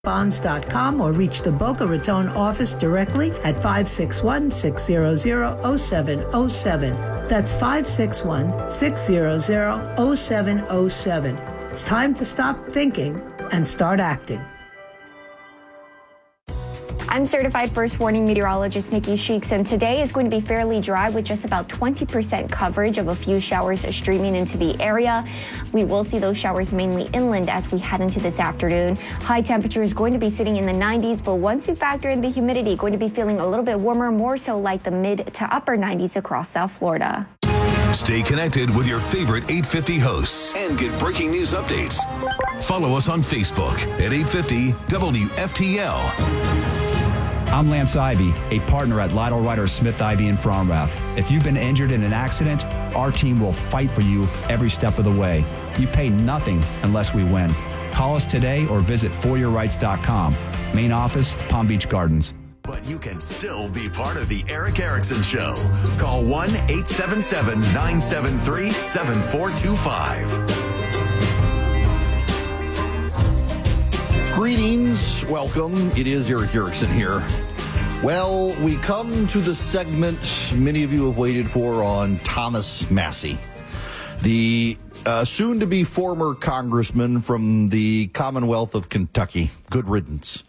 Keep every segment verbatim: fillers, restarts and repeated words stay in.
bonds dot com or reach the Boca Raton office directly at five six one, six hundred, oh seven oh seven. That's five six one, six hundred, oh seven oh seven. It's time to stop thinking and start acting. I'm certified first warning meteorologist Nikki Sheeks, and today is going to be fairly dry with just about twenty percent coverage of a few showers streaming into the area. We will see those showers mainly inland as we head into this afternoon. High temperature is going to be sitting in the nineties, but once you factor in the humidity, going to be feeling a little bit warmer, more so like the mid to upper nineties across South Florida. Stay connected with your favorite eight fifty hosts and get breaking news updates. Follow us on Facebook at eight fifty W F T L. I'm Lance Ivy, a partner at Lytle Ryder Smith Ivy in Fromrath. If you've been injured in an accident, our team will fight for you every step of the way. You pay nothing unless we win. Call us today or visit for your rights dot com. Main office, Palm Beach Gardens. But you can still be part of the Erick Erickson Show. Call one eight seven seven, nine seven three, seven four two five. Greetings, welcome. It is Erick Erickson here. Well, we come to the segment many of you have waited for on Thomas Massie, the uh, soon-to-be former congressman from the Commonwealth of Kentucky. Good riddance.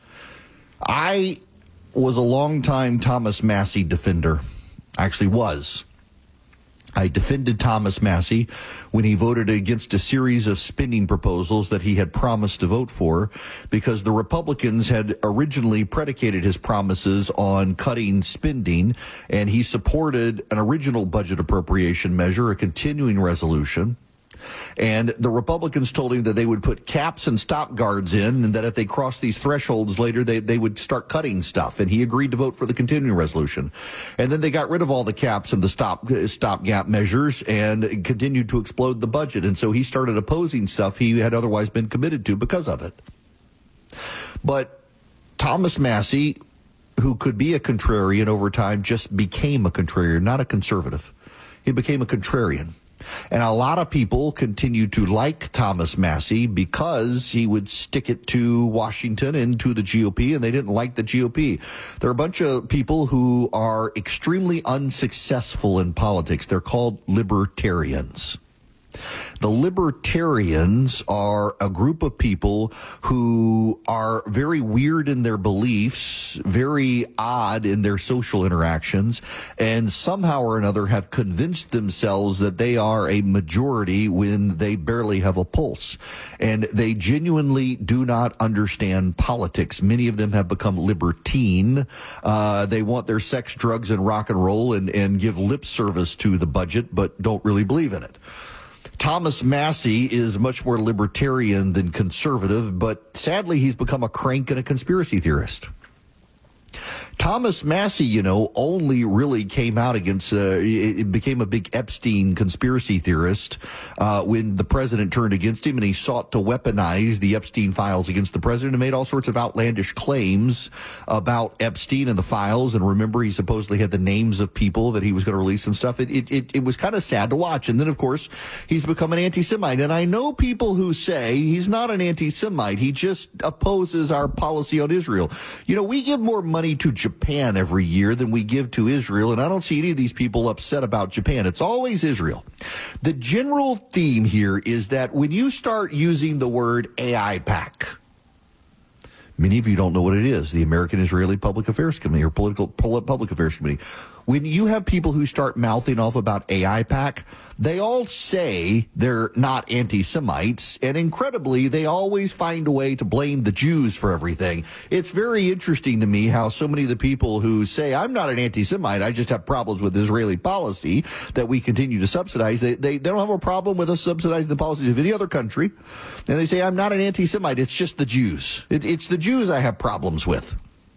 I was a longtime Thomas Massie defender. Actually was. I defended Thomas Massie when he voted against a series of spending proposals that he had promised to vote for because the Republicans had originally predicated his promises on cutting spending, and he supported an original budget appropriation measure, a continuing resolution. And the Republicans told him that they would put caps and stop guards in, and that if they crossed these thresholds later, they, they would start cutting stuff. And he agreed to vote for the continuing resolution. And then they got rid of all the caps and the stop stopgap measures and continued to explode the budget. And so he started opposing stuff he had otherwise been committed to because of it. But Thomas Massie, who could be a contrarian over time, just became a contrarian, not a conservative. He became a contrarian. And a lot of people continue to like Thomas Massie because he would stick it to Washington and to the G O P, and they didn't like the G O P. There are a bunch of people who are extremely unsuccessful in politics. They're called libertarians. The libertarians are a group of people who are very weird in their beliefs, very odd in their social interactions, and somehow or another have convinced themselves that they are a majority when they barely have a pulse. And they genuinely do not understand politics. Many of them have become libertine. Uh, they want their sex, drugs, and rock and roll and, and give lip service to the budget, but don't really believe in it. Thomas Massie is much more libertarian than conservative, but sadly he's become a crank and a conspiracy theorist. Thomas Massie, you know, only really came out against, uh, it became a big Epstein conspiracy theorist uh, when the president turned against him, and he sought to weaponize the Epstein files against the president and made all sorts of outlandish claims about Epstein and the files. And remember, he supposedly had the names of people that he was going to release and stuff. It, it, it, it was kind of sad to watch. And then, of course, he's become an anti-Semite. And I know people who say he's not an anti-Semite. He just opposes our policy on Israel. You know, we give more money to Japan every year than we give to Israel, and I don't see any of these people upset about Japan. It's always Israel. The general theme here is that when you start using the word A I PAC, many of you don't know what it is, the American Israeli Public Affairs Committee or Political Public Affairs Committee. When you have people who start mouthing off about A I PAC, they all say they're not anti-Semites, and incredibly, they always find a way to blame the Jews for everything. It's very interesting to me how so many of the people who say, I'm not an anti-Semite, I just have problems with Israeli policy that we continue to subsidize, they, they, they don't have a problem with us subsidizing the policies of any other country. And they say, I'm not an anti-Semite, it's just the Jews. It, it's the Jews I have problems with.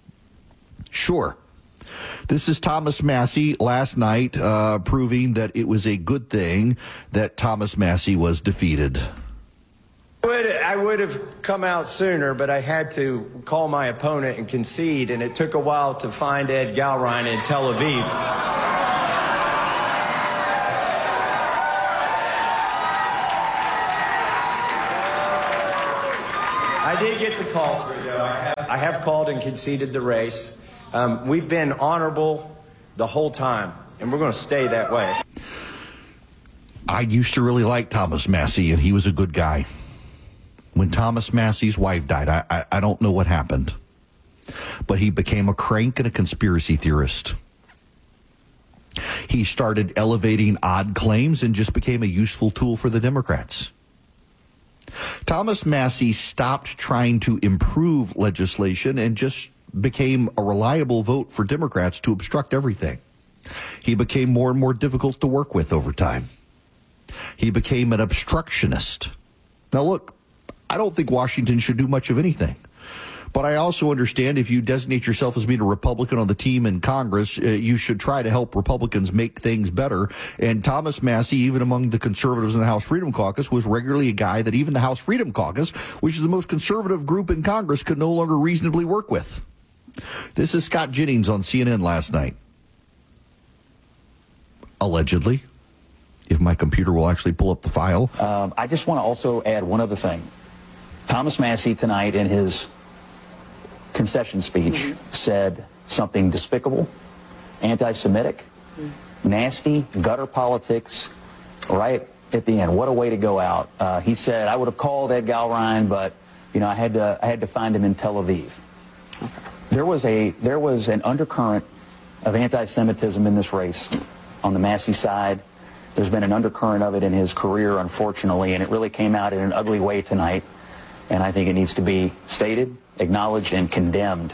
Sure. This is Thomas Massie last night uh, proving that it was a good thing that Thomas Massie was defeated. I would, I would have come out sooner, but I had to call my opponent and concede, and it took a while to find Ed Galrein in Tel Aviv. I I did get the call through, though. I have, I have called and conceded the race. Um, we've been honorable the whole time, and we're going to stay that way. I used to really like Thomas Massie, and he was a good guy. When Thomas Massie's wife died, I, I, I don't know what happened, but he became a crank and a conspiracy theorist. He started elevating odd claims and just became a useful tool for the Democrats. Thomas Massie stopped trying to improve legislation and just became a reliable vote for Democrats to obstruct everything. He became more and more difficult to work with over time. He became an obstructionist. Now, look, I don't think Washington should do much of anything. But I also understand if you designate yourself as being a Republican on the team in Congress, uh, you should try to help Republicans make things better. And Thomas Massie, even among the conservatives in the House Freedom Caucus, was regularly a guy that even the House Freedom Caucus, which is the most conservative group in Congress, could no longer reasonably work with. This is Scott Jennings on C N N last night. Allegedly, if my computer will actually pull up the file. Um, I just want to also add one other thing. Thomas Massie tonight in his concession speech mm-hmm. said something despicable, anti-Semitic, mm-hmm. nasty, gutter politics, right at the end. What a way to go out. Uh, he said, I would have called Ed Galrine, but, you know, I had to, I had to find him in Tel Aviv. Okay. There was a, there was an undercurrent of anti-Semitism in this race on the Massie side. There's been an undercurrent of it in his career, unfortunately, and it really came out in an ugly way tonight. And I think it needs to be stated, acknowledged, and condemned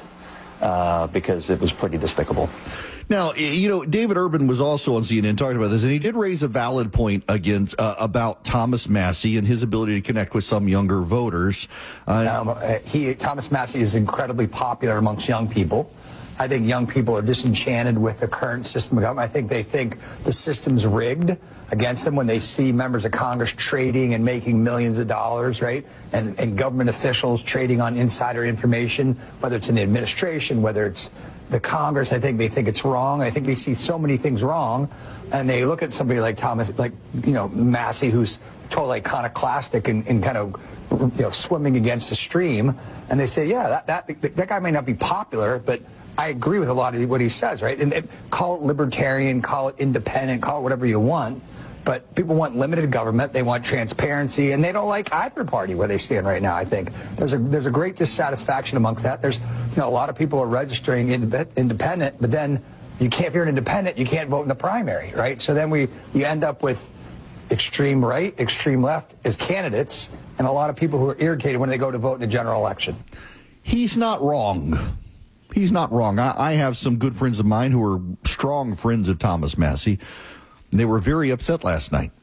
uh, because it was pretty despicable. Now, you know, David Urban was also on C N N talking about this, and he did raise a valid point against uh, about Thomas Massie and his ability to connect with some younger voters. Uh, um, he, Thomas Massie is incredibly popular amongst young people. I think young people are disenchanted with the current system of government. I think they think the system's rigged against them when they see members of Congress trading and making millions of dollars, right? And, and government officials trading on insider information, whether it's in the administration, whether it's the Congress. I think they think it's wrong. I think they see so many things wrong. And they look at somebody like Thomas, like, you know, Massie, who's totally iconoclastic and, and kind of, you know, swimming against the stream. And they say, yeah, that, that, that guy may not be popular, but I agree with a lot of what he says, right? And, and call it libertarian, call it independent, call it whatever you want. But people want limited government, they want transparency, and they don't like either party where they stand right now, I think. There's a there's a great dissatisfaction amongst that. There's, you know, a lot of people are registering independent, but then you can't, if you're an independent, you can't vote in the primary, right? So then we you end up with extreme right, extreme left as candidates, and a lot of people who are irritated when they go to vote in a general election. He's not wrong. He's not wrong. I, I have some good friends of mine who are strong friends of Thomas Massie. They were very upset last night.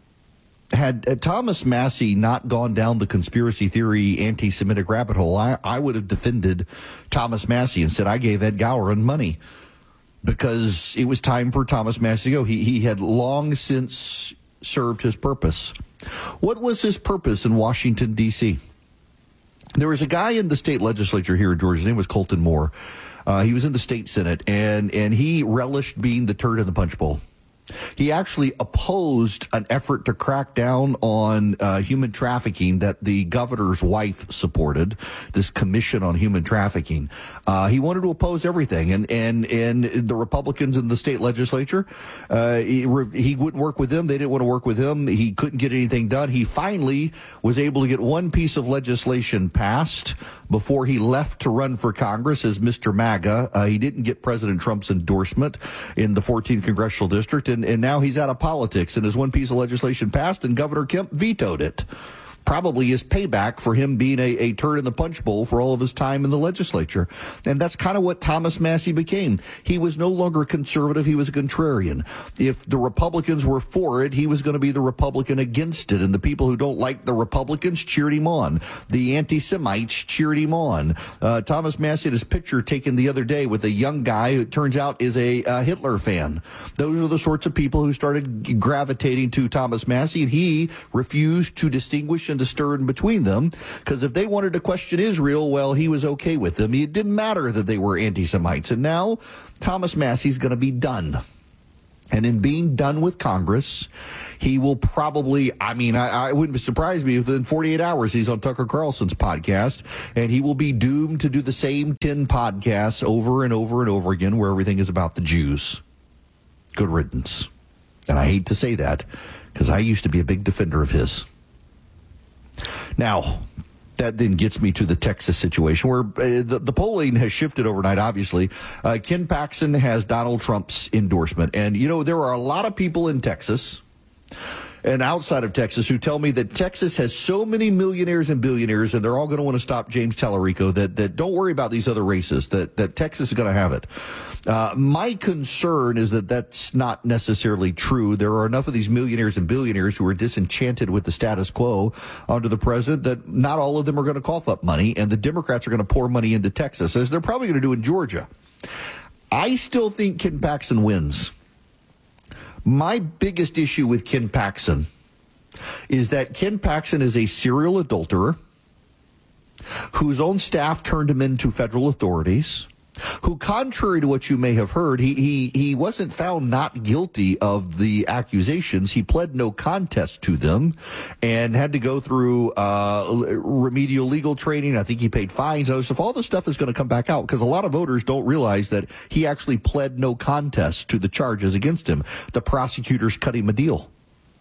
Had uh, Thomas Massie not gone down the conspiracy theory, anti-Semitic rabbit hole, I, I would have defended Thomas Massie and said I gave Ed Galrine money because it was time for Thomas Massie to go. He, he had long since served his purpose. What was his purpose in Washington, D C? There was a guy in the state legislature here in Georgia. His name was Colton Moore. Uh, he was in the state Senate, and, and he relished being the turd in the punch bowl. He actually opposed an effort to crack down on uh, human trafficking that the governor's wife supported, this commission on human trafficking. Uh, he wanted to oppose everything, and and and the Republicans in the state legislature, uh, he, he wouldn't work with them. They didn't want to work with him. He couldn't get anything done. He finally was able to get one piece of legislation passed before he left to run for Congress as Mister MAGA. Uh, he didn't get President Trump's endorsement in the fourteenth Congressional District, and, and now he's out of politics, and his one piece of legislation passed, and Governor Kemp vetoed it. Probably his payback for him being a, a turd in the punch bowl for all of his time in the legislature. And that's kind of what Thomas Massie became. He was no longer conservative. He was a contrarian. If the Republicans were for it, he was going to be the Republican against it. And the people who don't like the Republicans cheered him on. The anti-Semites cheered him on. Uh, Thomas Massie had his picture taken the other day with a young guy who it turns out is a uh, Hitler fan. Those are the sorts of people who started gravitating to Thomas Massie, and he refused to distinguish and to stir in between them, because if they wanted to question Israel, well, he was okay with them. It didn't matter that they were anti-Semites. And now Thomas Massie's going to be done. And in being done with Congress, he will probably, I mean, I, I wouldn't surprise me if within forty-eight hours he's on Tucker Carlson's podcast, and he will be doomed to do the same ten podcasts over and over and over again where everything is about the Jews. Good riddance. And I hate to say that because I used to be a big defender of his. Now, that then gets me to the Texas situation where uh, the, the polling has shifted overnight, obviously. Uh, Ken Paxton has Donald Trump's endorsement. And, you know, there are a lot of people in Texas and outside of Texas who tell me that Texas has so many millionaires and billionaires and they're all going to want to stop James Tallarico that, that don't worry about these other races, that, that Texas is going to have it. Uh, my concern is that that's not necessarily true. There are enough of these millionaires and billionaires who are disenchanted with the status quo under the president that not all of them are going to cough up money, and the Democrats are going to pour money into Texas, as they're probably going to do in Georgia. I still think Ken Paxton wins. My biggest issue with Ken Paxton is that Ken Paxton is a serial adulterer whose own staff turned him into federal authorities, who, contrary to what you may have heard, he, he, he wasn't found not guilty of the accusations. He pled no contest to them and had to go through uh, remedial legal training. I think he paid fines. Other stuff. All this stuff is going to come back out because a lot of voters don't realize that he actually pled no contest to the charges against him. The prosecutors cut him a deal.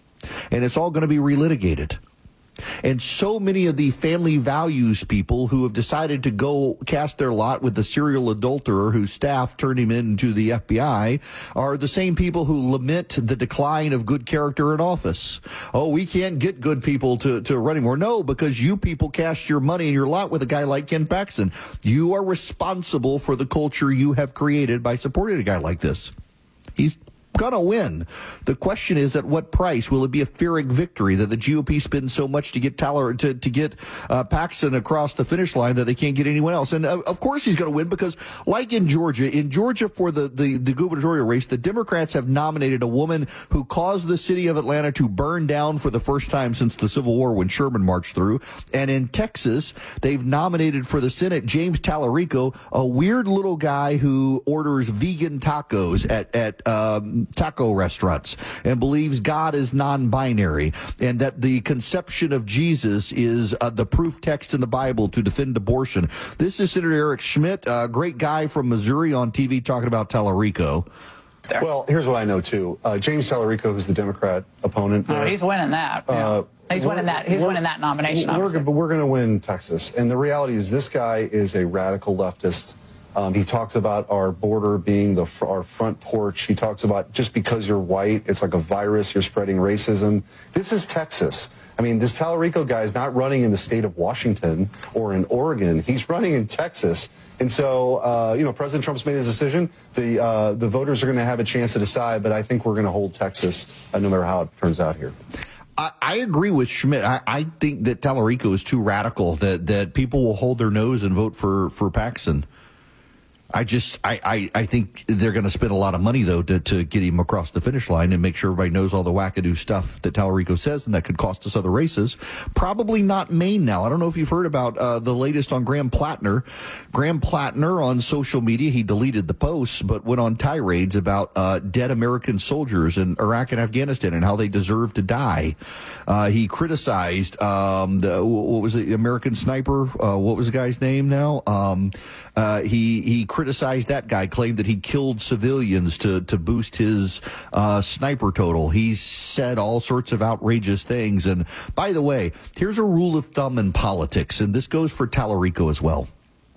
And it's all going to be relitigated. And so many of the family values people who have decided to go cast their lot with the serial adulterer whose staff turned him into the F B I are the same people who lament the decline of good character in office. Oh, we can't get good people to, to run anymore. No, because you people cast your money and your lot with a guy like Ken Paxton. You are responsible for the culture you have created by supporting a guy like this. He's gonna win. The question is, at what price? Will it be a Pyrrhic victory that the G O P spends so much to get Taller to, to get uh, Paxton across the finish line that they can't get anyone else? And uh, of course he's going to win because, like in Georgia, in Georgia for the, the, the gubernatorial race, the Democrats have nominated a woman who caused the city of Atlanta to burn down for the first time since the Civil War when Sherman marched through. And in Texas, they've nominated for the Senate James Tallarico, a weird little guy who orders vegan tacos at, at um, taco restaurants and believes God is non-binary and that the conception of Jesus is uh, the proof text in the Bible to defend abortion. This is Senator Eric Schmidt, a great guy from Missouri on T V talking about Tallarico. Well, here's what I know, too. Uh, James Tallarico, who's the Democrat opponent. Oh, he's winning that. Yeah. Uh, he's winning that. He's winning that nomination, we're, But we're going to win Texas. And the reality is this guy is a radical leftist. Um, he talks about our border being the our front porch. He talks about just because you're white, it's like a virus, you're spreading racism. This is Texas. I mean, this Tallarico guy is not running in the state of Washington or in Oregon. He's running in Texas. And so, uh, you know, President Trump's made his decision. The uh, the voters are going to have a chance to decide, but I think we're going to hold Texas uh, no matter how it turns out here. I, I agree with Schmidt. I, I think that Tallarico is too radical, that, that people will hold their nose and vote for, for Paxton. I just, I, I, I think they're going to spend a lot of money, though, to, to get him across the finish line and make sure everybody knows all the wackadoo stuff that Tallarico says, and that could cost us other races. Probably not Maine now. I don't know if you've heard about uh, the latest on Graham Plattner. Graham Plattner on social media, he deleted the posts, but went on tirades about uh, dead American soldiers in Iraq and Afghanistan and how they deserve to die. Uh, he criticized, um, the, what was it, American Sniper? Uh, what was the guy's name now? Um, uh, he, he criticized that guy, claimed that he killed civilians to, to boost his uh, sniper total. He's said all sorts of outrageous things. And by the way, here's a rule of thumb in politics, and this goes for Tallarico as well.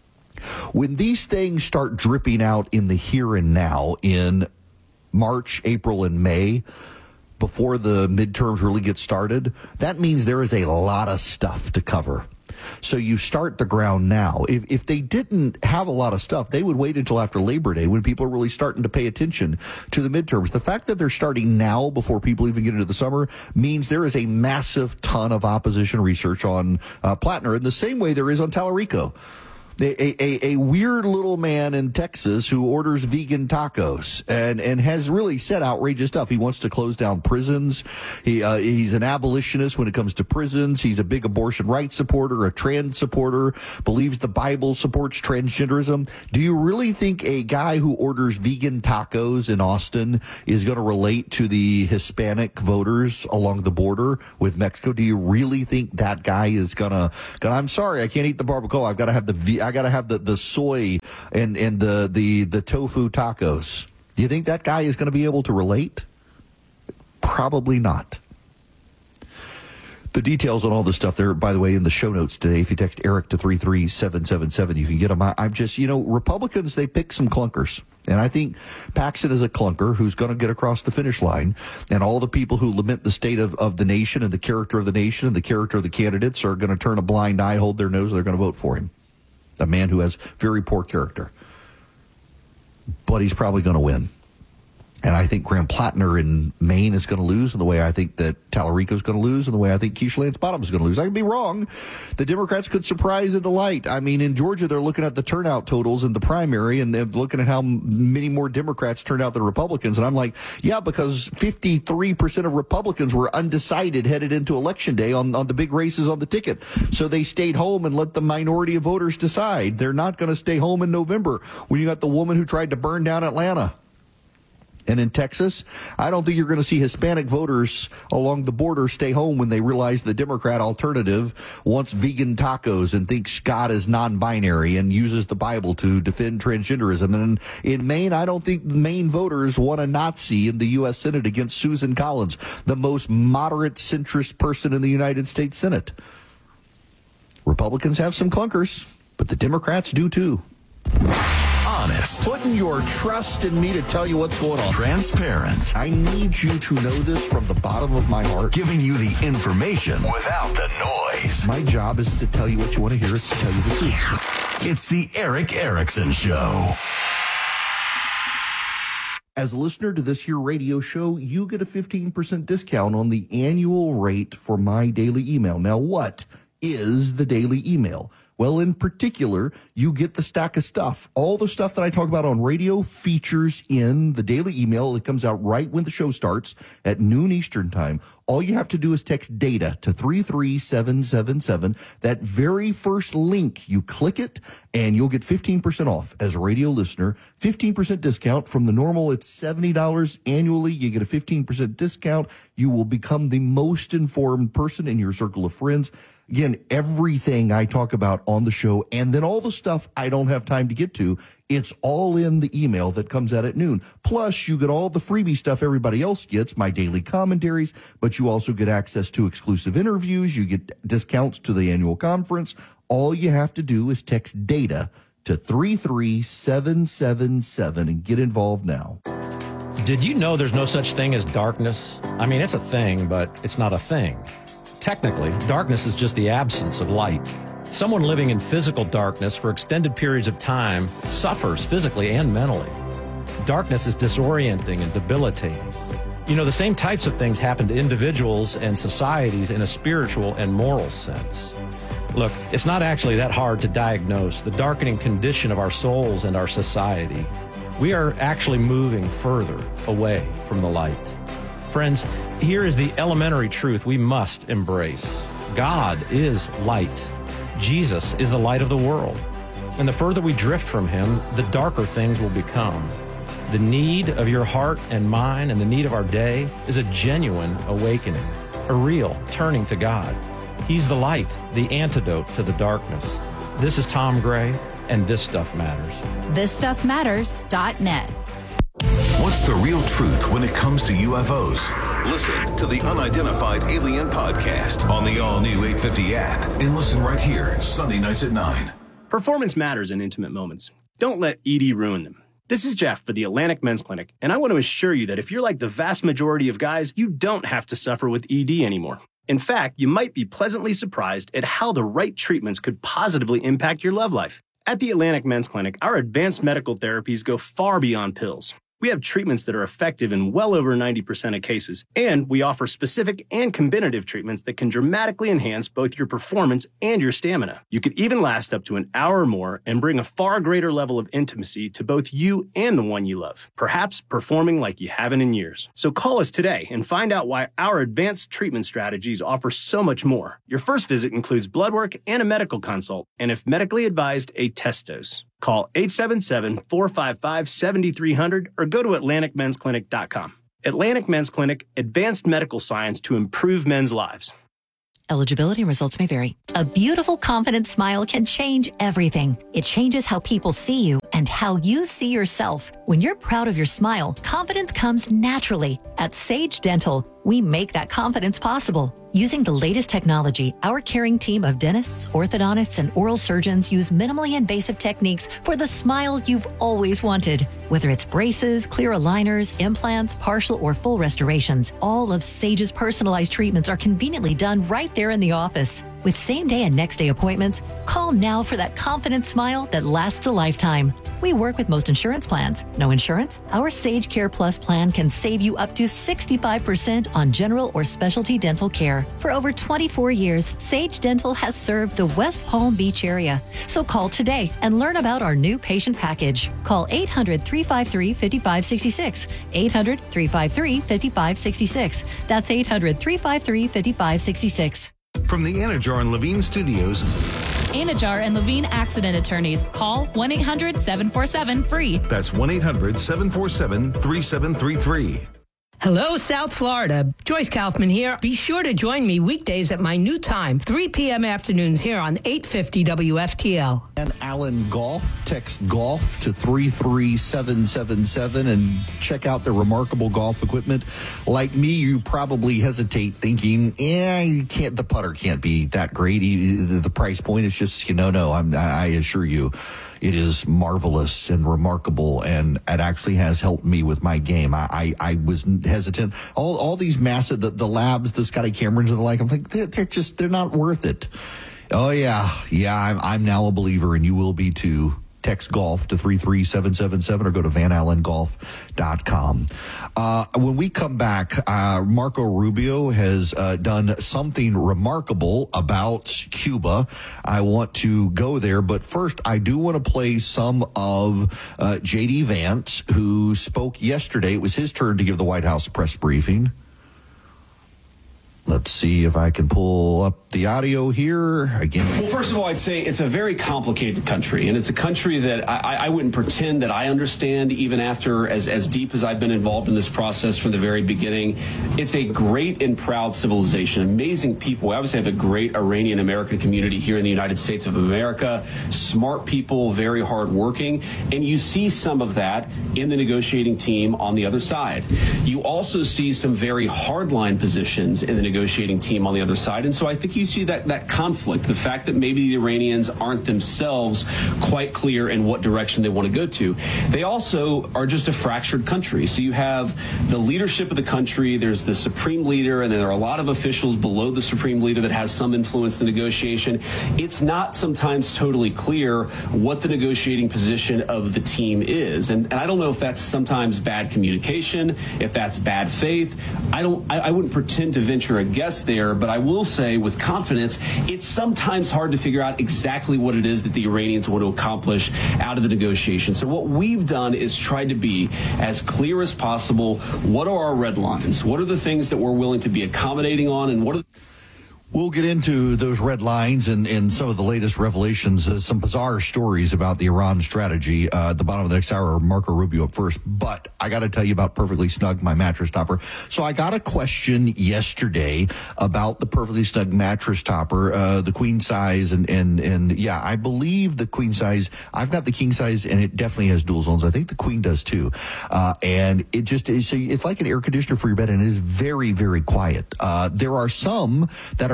When these things start dripping out in the here and now in March, April, and May, before the midterms really get started, that means there is a lot of stuff to cover. So you start the ground now. If if they didn't have a lot of stuff, they would wait until after Labor Day when people are really starting to pay attention to the midterms. The fact that they're starting now before people even get into the summer means there is a massive ton of opposition research on uh, Plattner in the same way there is on Tallarico. A, a, a weird little man in Texas who orders vegan tacos and, and has really said outrageous stuff. He wants to close down prisons. He uh, he's an abolitionist when it comes to prisons. He's a big abortion rights supporter, a trans supporter, believes the Bible supports transgenderism. Do you really think a guy who orders vegan tacos in Austin is going to relate to the Hispanic voters along the border with Mexico? Do you really think that guy is going to, I'm sorry, I can't eat the barbacoa. I've got to have the, I got to have the, the soy and, and the, the, the tofu tacos. Do you think that guy is going to be able to relate? Probably not. The details on all this stuff there, by the way, in the show notes today. If you text Eric to three three seven seven seven, you can get them. I'm just, you know, Republicans, they pick some clunkers. And I think Paxton is a clunker who's going to get across the finish line. And all the people who lament the state of, of the nation and the character of the nation and the character of the candidates are going to turn a blind eye, hold their nose, they're going to vote for him. A man who has very poor character. But he's probably going to win. And I think Graham Plattner in Maine is going to lose in the way I think that Tallarico is going to lose, in the way I think Keisha Lance Bottoms is going to lose. I could be wrong. The Democrats could surprise and delight. I mean, in Georgia, they're looking at the turnout totals in the primary, and they're looking at how many more Democrats turned out than Republicans. And I'm like, yeah, because fifty-three percent of Republicans were undecided headed into Election Day on, on the big races on the ticket. So they stayed home and let the minority of voters decide. They're not going to stay home in November when you got the woman who tried to burn down Atlanta. And in Texas, I don't think you're going to see Hispanic voters along the border stay home when they realize the Democrat alternative wants vegan tacos and thinks God is non-binary and uses the Bible to defend transgenderism. And in Maine, I don't think Maine voters want a Nazi in the U S Senate against Susan Collins, the most moderate centrist person in the United States Senate. Republicans have some clunkers, but the Democrats do too. Honest. Putting your trust in me to tell you what's going on. Transparent. I need you to know this from the bottom of my heart. Giving you the information without the noise. My job is to tell you what you want to hear. It's to tell you the truth. It's the Erick Erickson Show. As a listener to this here radio show, you get a fifteen percent discount on the annual rate for my daily email. Now, what is the daily email? Well, in particular, you get the stack of stuff. All the stuff that I talk about on radio features in the daily email. It comes out right when the show starts at noon Eastern time. All you have to do is text DATA to three three seven seven seven. That very first link, you click it, and you'll get fifteen percent off as a radio listener. fifteen percent discount from the normal. It's seventy dollars annually. You get a fifteen percent discount. You will become the most informed person in your circle of friends. Again, everything I talk about on the show, and then all the stuff I don't have time to get to, it's all in the email that comes out at noon. Plus, you get all the freebie stuff everybody else gets, my daily commentaries, but you also get access to exclusive interviews. You get discounts to the annual conference. All you have to do is text DATA to three three seven seven seven and get involved now. Did you know there's no such thing as darkness? I mean, it's a thing, but it's not a thing. Technically, darkness is just the absence of light. Someone living in physical darkness for extended periods of time suffers physically and mentally. Darkness is disorienting and debilitating. You know, the same types of things happen to individuals and societies in a spiritual and moral sense. Look, it's not actually that hard to diagnose the darkening condition of our souls and our society. We are actually moving further away from the light. Friends, here is the elementary truth we must embrace. God is light. Jesus is the light of the world. And the further we drift from him, the darker things will become. The need of your heart and mine and the need of our day is a genuine awakening, a real turning to God. He's the light, the antidote to the darkness. This is Tom Gray, and This Stuff Matters. this stuff matters dot net. What's the real truth when it comes to U F Os? Listen to the Unidentified Alien Podcast on the all-new eight fifty app and listen right here, Sunday nights at nine. Performance matters in intimate moments. Don't let E D ruin them. This is Jeff for the Atlantic Men's Clinic, and I want to assure you that if you're like the vast majority of guys, you don't have to suffer with E D anymore. In fact, you might be pleasantly surprised at how the right treatments could positively impact your love life. At the Atlantic Men's Clinic, our advanced medical therapies go far beyond pills. We have treatments that are effective in well over ninety percent of cases, and we offer specific and combinative treatments that can dramatically enhance both your performance and your stamina. You could even last up to an hour or more and bring a far greater level of intimacy to both you and the one you love, perhaps performing like you haven't in years. So call us today and find out why our advanced treatment strategies offer so much more. Your first visit includes blood work and a medical consult, and if medically advised, a test dose. Call eight seven seven, four five five, seven three zero zero or go to Atlantic Men's Clinic dot com. Atlantic Men's Clinic, advanced medical science to improve men's lives. Eligibility and results may vary. A beautiful, confident smile can change everything. It changes how people see you and how you see yourself. When you're proud of your smile, confidence comes naturally. At Sage Dental, we make that confidence possible. Using the latest technology, our caring team of dentists, orthodontists, and oral surgeons use minimally invasive techniques for the smile you've always wanted. Whether it's braces, clear aligners, implants, partial or full restorations, all of Sage's personalized treatments are conveniently done right there in the office. With same-day and next-day appointments, call now for that confident smile that lasts a lifetime. We work with most insurance plans. No insurance? Our Sage Care Plus plan can save you up to sixty-five percent on general or specialty dental care. For over twenty-four years, Sage Dental has served the West Palm Beach area. So call today and learn about our new patient package. Call eight hundred, three five three, five five six six, eight hundred, three five three, five five six six. That's eight hundred, three five three, five five six six. From the Anajar and Levine Studios, Anajar and Levine Accident Attorneys. Call one eight hundred, seven four seven, free. That's one eight hundred, seven four seven, three seven three three. Hello, South Florida. Joyce Kaufman here. Be sure to join me weekdays at my new time, three p.m. afternoons here on eight fifty W F T L. And Allen Golf. Text golf to three three seven seven seven and check out their remarkable golf equipment. Like me, you probably hesitate thinking, yeah, you can't, the putter can't be that great. The price point is just, you know, no, I'm, I assure you. It is marvelous and remarkable, and it actually has helped me with my game. I, I, I was hesitant. All all these massive, the, the labs, the Scotty Camerons and the like, I'm like, they're, they're just, they're not worth it. Oh, yeah. Yeah, I'm, I'm now a believer, and you will be too. Text golf to three three seven seven seven or go to van allen golf dot com. Uh, when we come back, uh, Marco Rubio has uh, done something remarkable about Cuba. I want to go there, but first I do want to play some of uh, J D. Vance, who spoke yesterday. It was his turn to give the White House press briefing. Let's see if I can pull up the audio here again. Well, first of all, I'd say it's a very complicated country, and it's a country that I, I wouldn't pretend that I understand even after as, as deep as I've been involved in this process from the very beginning. It's a great and proud civilization, amazing people. We obviously have a great Iranian American community here in the United States of America, smart people, very hardworking, and you see some of that in the negotiating team on the other side. You also see some very hardline positions in the negotiating team on the other side. And so I think you see that, that conflict, the fact that maybe the Iranians aren't themselves quite clear in what direction they want to go to. They also are just a fractured country. So you have the leadership of the country, there's the supreme leader, and then there are a lot of officials below the supreme leader that has some influence in the negotiation. It's not sometimes totally clear what the negotiating position of the team is. And, and I don't know if that's sometimes bad communication, if that's bad faith. I don't, I, I wouldn't pretend to venture a guess there, but I will say with confidence, it's sometimes hard to figure out exactly what it is that the Iranians want to accomplish out of the negotiation. So what we've done is tried to be as clear as possible. What are our red lines? What are the things that we're willing to be accommodating on, and what are We'll get into those red lines and, and some of the latest revelations, uh, some bizarre stories about the Iran strategy uh, at the bottom of the next hour. Marco Rubio up first. But I got to tell you about Perfectly Snug, my mattress topper. So I got a question yesterday about the Perfectly Snug mattress topper, uh, the queen size. And, and, and yeah, I believe the queen size. I've got the king size, and it definitely has dual zones. I think the queen does too. Uh, and it just is, so it's like an air conditioner for your bed, and it is very, very quiet. Uh, there are some that are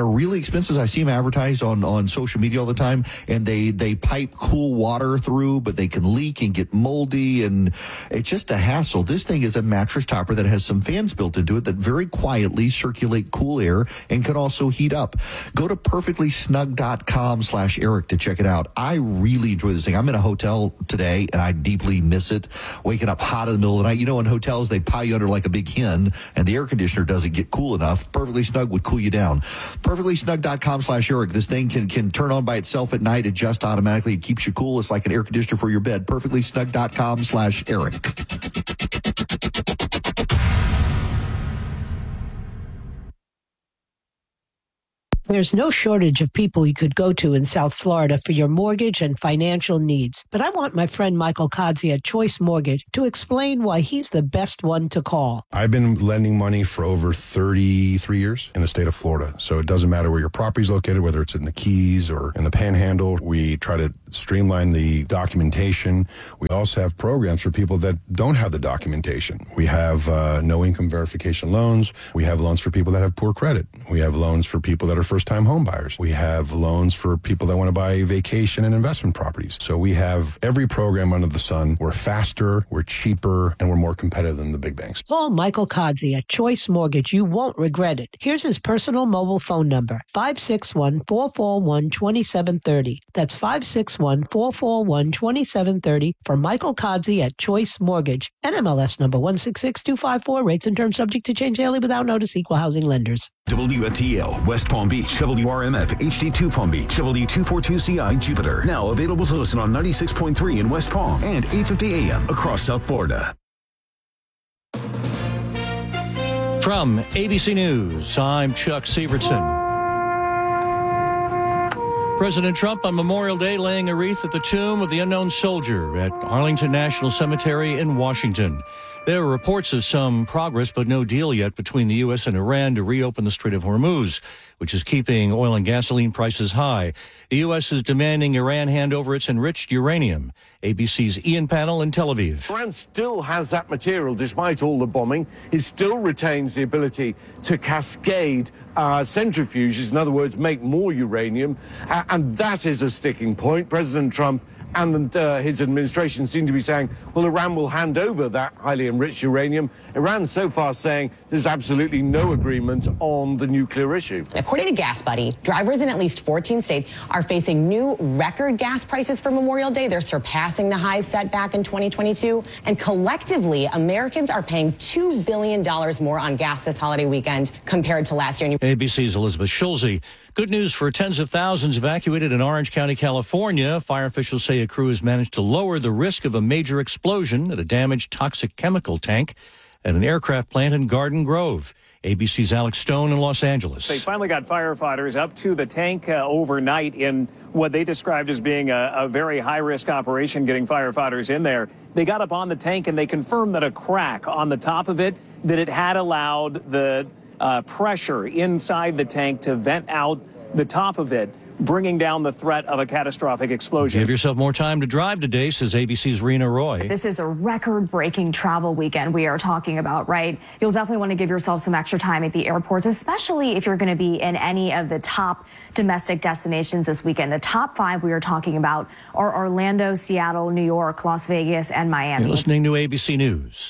really expensive. I see them advertised on, on social media all the time, and they, they pipe cool water through, but they can leak and get moldy, and it's just a hassle. This thing is a mattress topper that has some fans built into it that very quietly circulate cool air and can also heat up. Go to perfectly snug dot com slash Eric to check it out. I really enjoy this thing. I'm in a hotel today, and I deeply miss it. Waking up hot in the middle of the night. You know, in hotels, they pile you under like a big hen, and the air conditioner doesn't get cool enough. Perfectly Snug would cool you down. perfectly snug dot com slash Eric. This thing can, can turn on by itself at night, adjust automatically. It keeps you cool. It's like an air conditioner for your bed. perfectly snug dot com slash Eric. There's no shortage of people you could go to in South Florida for your mortgage and financial needs. But I want my friend Michael Kodzie at Choice Mortgage to explain why he's the best one to call. I've been lending money for over thirty-three years in the state of Florida. So it doesn't matter where your property is located, whether it's in the Keys or in the Panhandle. We try to streamline the documentation. We also have programs for people that don't have the documentation. We have uh, no income verification loans. We have loans for people that have poor credit. We have loans for people that are first-time home buyers. We have loans for people that want to buy vacation and investment properties. So we have every program under the sun. We're faster, we're cheaper, and we're more competitive than the big banks. Call Michael Kodzie at Choice Mortgage. You won't regret it. Here's his personal mobile phone number, five six one, four four one, two seven three zero. That's five six one, four four one, two seven three zero for Michael Kodzie at Choice Mortgage. N M L S number one six six two five four. Rates and terms subject to change daily without notice. Equal housing lenders. W F T L, West Palm Beach, W R M F, H D two Palm Beach, W two forty-two C I, Jupiter. Now available to listen on ninety-six point three in West Palm and eight fifty A M across South Florida. From A B C News, I'm Chuck Severson. President Trump on Memorial Day laying a wreath at the tomb of the unknown soldier at Arlington National Cemetery in Washington. There are reports of some progress, but no deal yet between the U S and Iran to reopen the Strait of Hormuz, which is keeping oil and gasoline prices high. The U S is demanding Iran hand over its enriched uranium. A B C's Ian Pannell in Tel Aviv. Iran still has that material, despite all the bombing. It still retains the ability to cascade uh, centrifuges, in other words, make more uranium. Uh, and that is a sticking point. President Trump and uh, his administration seem to be saying, well, Iran will hand over that highly enriched uranium. Iran so far saying there's absolutely no agreement on the nuclear issue. According to GasBuddy, drivers in at least fourteen states are facing new record gas prices for Memorial Day. They're surpassing the highs set back in twenty twenty-two. And collectively, Americans are paying two billion dollars more on gas this holiday weekend compared to last year. A B C's Elizabeth Schulze. Good news for tens of thousands evacuated in Orange County, California. Fire officials say a crew has managed to lower the risk of a major explosion at a damaged toxic chemical tank at an aircraft plant in Garden Grove. A B C's Alex Stone in Los Angeles. They finally got firefighters up to the tank uh, overnight in what they described as being a, a very high-risk operation, getting firefighters in there. They got up on the tank and they confirmed that a crack on the top of it, that it had allowed the uh, pressure inside the tank to vent out the top of it, bringing down the threat of a catastrophic explosion. Give yourself more time to drive today, says A B C's Rena Roy. This is a record-breaking travel weekend we are talking about, right? You'll definitely want to give yourself some extra time at the airports, especially if you're going to be in any of the top domestic destinations this weekend. The top five we are talking about are Orlando, Seattle, New York, Las Vegas, and Miami. You're listening to A B C News.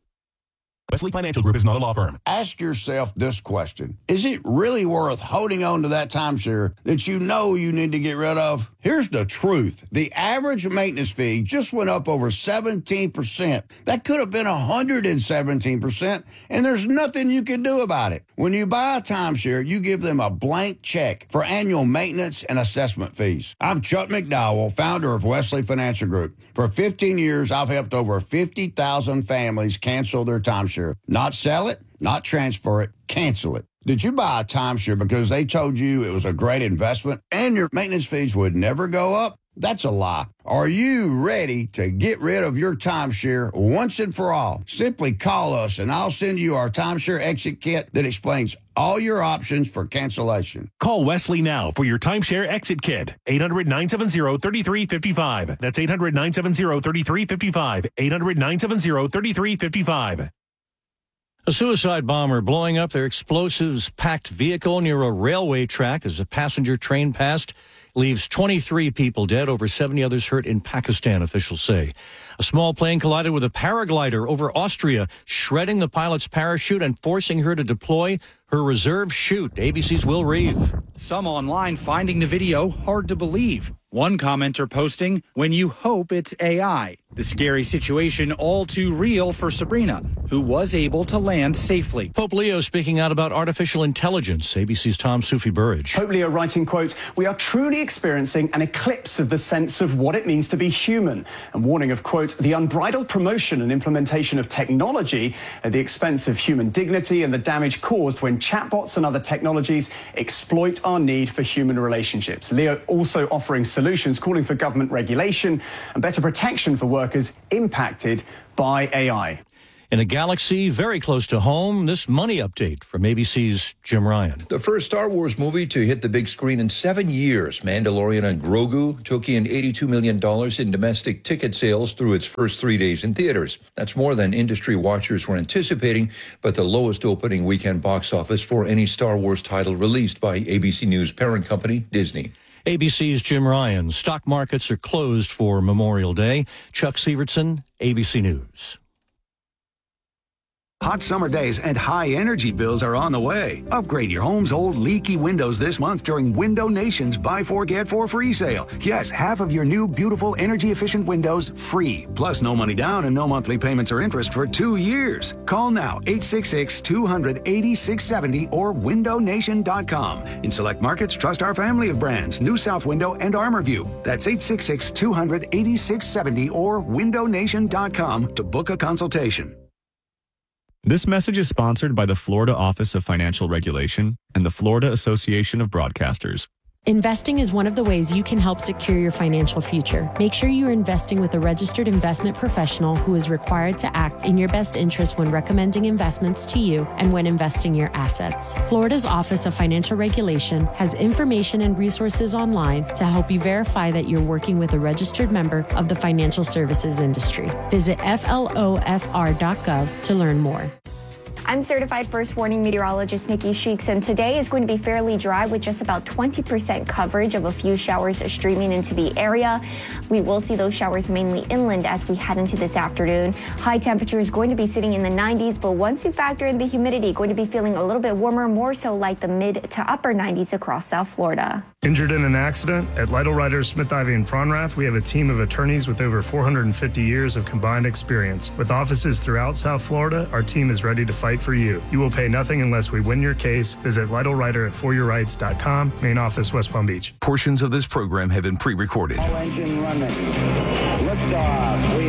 Wesley Financial Group is not a law firm. Ask yourself this question. Is it really worth holding on to that timeshare that you know you need to get rid of? Here's the truth. The average maintenance fee just went up over seventeen percent. That could have been one hundred seventeen percent, and there's nothing you can do about it. When you buy a timeshare, you give them a blank check for annual maintenance and assessment fees. I'm Chuck McDowell, founder of Wesley Financial Group. For fifteen years, I've helped over fifty thousand families cancel their timeshare. Not sell it, not transfer it, cancel it. Did you buy a timeshare because they told you it was a great investment and your maintenance fees would never go up? That's a lie. Are you ready to get rid of your timeshare once and for all? Simply call us and I'll send you our timeshare exit kit that explains all your options for cancellation. Call Wesley now for your timeshare exit kit. eight hundred, nine seven zero, three three five five. That's eight hundred, nine seven zero, three three five five. eight hundred, nine seven zero, three three five five. A suicide bomber blowing up their explosives-packed vehicle near a railway track as a passenger train passed leaves twenty-three people dead, over seventy others hurt in Pakistan, officials say. A small plane collided with a paraglider over Austria, shredding the pilot's parachute and forcing her to deploy her reserve chute. A B C's Will Reeve. Some online finding the video hard to believe. One commenter posting, "When you hope it's A I." The scary situation all too real for Sabrina, who was able to land safely. Pope Leo speaking out about artificial intelligence. A B C's Tom Sufi Burridge. Pope Leo writing, quote, "We are truly experiencing an eclipse of the sense of what it means to be human," and warning of, quote, "the unbridled promotion and implementation of technology at the expense of human dignity and the damage caused when chatbots and other technologies exploit our need for human relationships." Leo also offering solutions, calling for government regulation and better protection for workers impacted by A I. In a galaxy very close to home, this money update from A B C's Jim Ryan. The first Star Wars movie to hit the big screen in seven years, Mandalorian and Grogu, took in eighty-two million dollars in domestic ticket sales through its first three days in theaters. That's more than industry watchers were anticipating, but the lowest opening weekend box office for any Star Wars title released by A B C News parent company, Disney. A B C's Jim Ryan. Stock markets are closed for Memorial Day. Chuck Severson, A B C News. Hot summer days and high energy bills are on the way. Upgrade your home's old leaky windows this month during Window Nation's Buy Four, Get Four free sale. Yes, half of your new, beautiful, energy-efficient windows free. Plus no money down and no monthly payments or interest for two years. Call now, eight six six, two hundred, eighty-six seventy or window nation dot com. In select markets, trust our family of brands, New South Window and ArmorView. That's eight six six, two hundred, eighty-six seventy or window nation dot com to book a consultation. This message is sponsored by the Florida Office of Financial Regulation and the Florida Association of Broadcasters. Investing is one of the ways you can help secure your financial future. Make sure you are investing with a registered investment professional who is required to act in your best interest when recommending investments to you and when investing your assets. Florida's Office of Financial Regulation has information and resources online to help you verify that you're working with a registered member of the financial services industry. Visit F L O F R dot gov to learn more. I'm certified first warning meteorologist Nikki Sheeks, and today is going to be fairly dry with just about twenty percent coverage of a few showers streaming into the area. We will see those showers mainly inland as we head into this afternoon. High temperature is going to be sitting in the nineties, but once you factor in the humidity, going to be feeling a little bit warmer, more so like the mid to upper nineties across South Florida. Injured in an accident? At Lytle Writers, Smith, Ivy, and Fronrath, we have a team of attorneys with over four hundred fifty years of combined experience. With offices throughout South Florida, our team is ready to fight for you. You will pay nothing unless we win your case. Visit Lytle Writer at for your rights dot com, main office, West Palm Beach. Portions of this program have been pre-recorded. All engine running. Liftoff. We